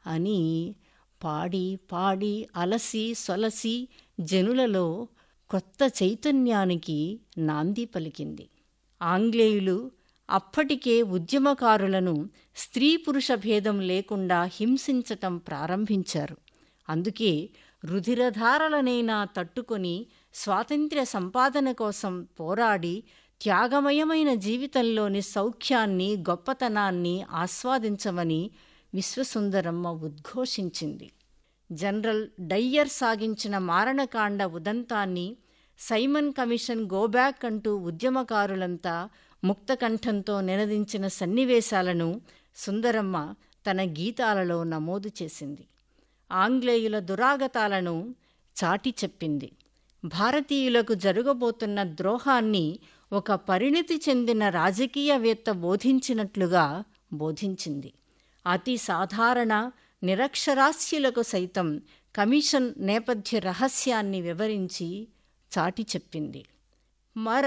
అని పాడి పాడి అలసి సొలసి జనులలో కొత్త చైతన్యానికి నాంది పలికింది. ఆంగ్లేయులు అప్పటికే ఉద్యమకారులను స్త్రీ పురుష భేదం లేకుండా హింసించటం ప్రారంభించారు. అందుకే రుధిరధారలనైనా తట్టుకొని స్వాతంత్ర్య సంపాదన కోసం పోరాడి త్యాగమయమైన జీవితంలోని సౌఖ్యాన్ని గొప్పతనాన్ని ఆస్వాదించమని విశ్వసుందరమ్మ ఉద్ఘోషించింది. జనరల్ డయ్యర్ సాగించిన మారణకాండ ఉదంతాన్ని, సైమన్ కమిషన్ గోబ్యాక్ అంటూ ఉద్యమకారులంతా ముక్తకంఠంతో నినదించిన సన్నివేశాలను సుందరమ్మ తన గీతాలలో నమోదు చేసింది. ఆంగ్లేయుల దురాగతాలను చాటి చెప్పింది. భారతీయులకు జరగబోతున్న ద్రోహాన్ని ఒక పరిణితి చెందిన రాజకీయవేత్త బోధించినట్లుగా బోధించింది. అతి సాధారణ నిరక్షరాస్యులకు సైతం కమిషన్ నేపథ్య రహస్యాన్ని వివరించి చాటి చెప్పింది.